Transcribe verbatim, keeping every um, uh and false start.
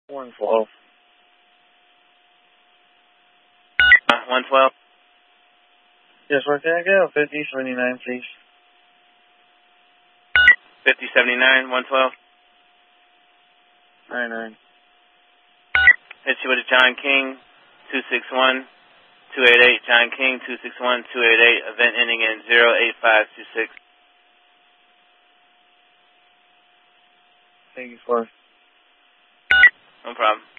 one twelve. Uh, one twelve. Yes, where can I go? fifty seventy-nine, please. fifty seventy-nine, one twelve. nine nine. Hit you with a John King, two six one, two eight eight. John King, two six one, two eight eight. Event ending in zero eight five two six. Thank you, for. No problem.